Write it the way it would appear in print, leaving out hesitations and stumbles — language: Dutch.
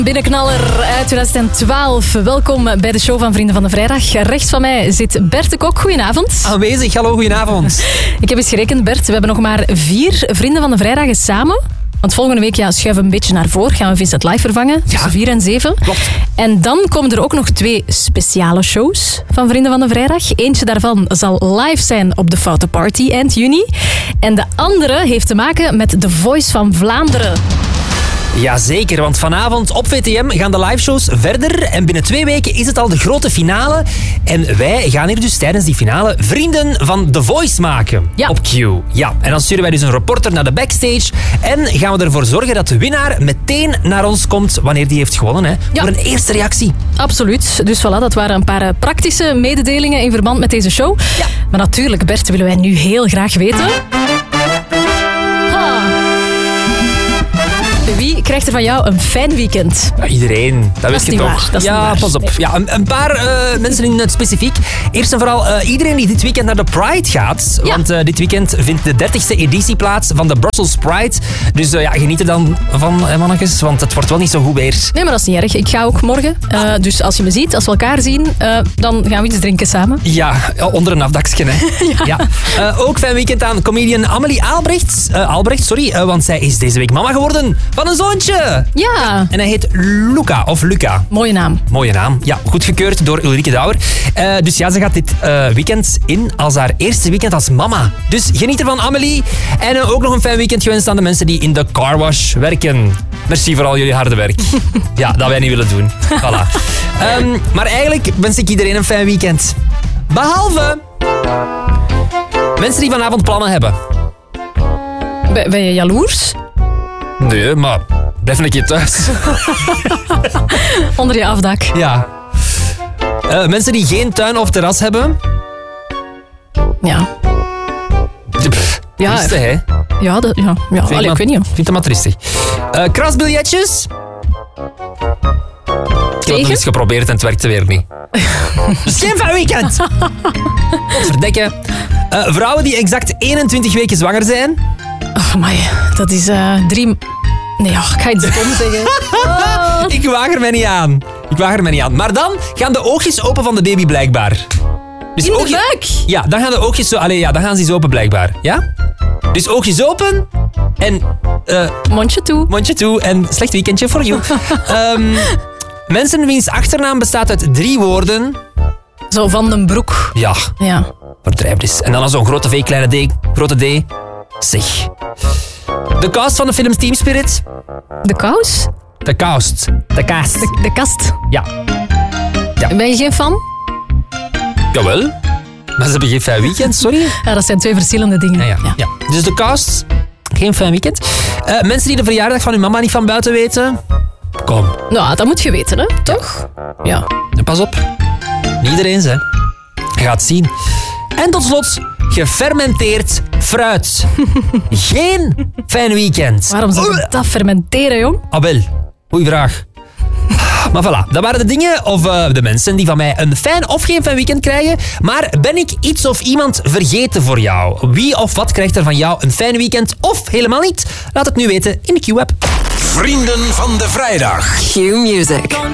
Binnenknaller uit 2012. Welkom bij de show van Vrienden van de Vrijdag. Rechts van mij zit Bert de Kok. Goedenavond. Aanwezig, hallo, goedenavond. Ik heb eens gerekend, Bert. We hebben nog maar 4 Vrienden van de Vrijdag samen. Want volgende week schuiven we een beetje naar voren. Gaan we Vincent Live vervangen. Tussen 4 en 7. Klopt. En dan komen er ook nog 2 speciale shows van Vrienden van de Vrijdag. Eentje daarvan zal live zijn op de Foute Party eind juni. En de andere heeft te maken met The Voice van Vlaanderen. Jazeker, want vanavond op VTM gaan de liveshows verder. En binnen 2 weken is het al de grote finale. En wij gaan hier dus tijdens die finale Vrienden van The Voice maken. Ja. Op Q. Ja, en dan sturen wij dus een reporter naar de backstage. En gaan we ervoor zorgen dat de winnaar meteen naar ons komt wanneer die heeft gewonnen. Hè, Ja. voor een eerste reactie. Absoluut. Dus voilà, dat waren een paar praktische mededelingen in verband met deze show. Ja. Maar natuurlijk, Bert, willen wij nu heel graag weten... Wie krijgt er van jou een fijn weekend? Ja, iedereen, dat weet is je niet toch. waar, dat is ja, niet waar. pas op. Nee. Ja, een paar mensen in het specifiek. Eerst en vooral iedereen die dit weekend naar de Pride gaat. Ja. Want dit weekend vindt de 30e editie plaats van de Brussels Pride. Dus geniet er dan van, mannetjes. Want het wordt wel niet zo goed weer. Nee, maar dat is niet erg. Ik ga ook morgen. Dus als je me ziet, als we elkaar zien, dan gaan we iets drinken samen. Ja, onder een afdakje. Hè. Ja. Ook fijn weekend aan comedian Amelie Albrecht, want zij is deze week mama geworden van een zoontje. Ja, En hij heet Luca, of Luca. mooie naam. Mooie naam. Ja, goedgekeurd door Ulrike Douwer. Dus ja, ze gaat dit weekend in als haar eerste weekend als mama. Dus geniet ervan, Amelie. En ook nog een fijn weekend gewenst aan de mensen die in de carwash werken. Merci voor al jullie harde werk. Ja, dat wij niet willen doen. Voilà. Maar eigenlijk wens ik iedereen een fijn weekend. Behalve mensen die vanavond plannen hebben. Ben je jaloers? Nee, maar blijf een keer thuis. Onder je afdak. Ja. Mensen die geen tuin of terras hebben. Ja. Ja, Trieste, hè? ja, allee, ik weet niet. Vind het maar triestig. Krasbiljetjes. Ik heb het nog eens geprobeerd en het werkte weer niet. Dus geen fijn weekend. Verdekken. Vrouwen die exact 21 weken zwanger zijn. Oh, amai, dat is 3... Nee, ik ga iets dom zeggen. Ik waag er mij niet aan. Maar dan gaan de oogjes open van de baby blijkbaar. Dus In de buik? Ja, dan gaan de oogjes zo... dan gaan ze eens open blijkbaar. Ja? Dus oogjes open en... Mondje toe. En slecht weekendje voor jou. Mensen wiens achternaam bestaat uit 3 woorden. Zo van den Broek. Ja, Ja. verdrijf is. En dan zo'n grote V, kleine D, grote D. Zeg. De cast van de film Team Spirit. De kous? De cast. De kast. Ja. Ben je geen fan? Jawel. Maar ze hebben geen fijn weekend, sorry. Ja, dat zijn 2 verschillende dingen. Ja. Dus de cast, geen fijn weekend. Mensen die de verjaardag van hun mama niet van buiten weten. Kom, Nou, dat moet je weten, hè? Toch? Ja. pas op. Niet iedereen, hè. Je gaat zien. En tot slot, gefermenteerd fruit. Geen fijn weekend. Waarom zou je dat fermenteren, jong? Abel, goeie vraag. Maar voilà, dat waren de dingen of de mensen die van mij een fijn of geen fijn weekend krijgen. Maar ben ik iets of iemand vergeten voor jou? Wie of wat krijgt er van jou een fijn weekend of helemaal niet? Laat het nu weten in de Q-app. Vrienden van de Vrijdag. Q Music.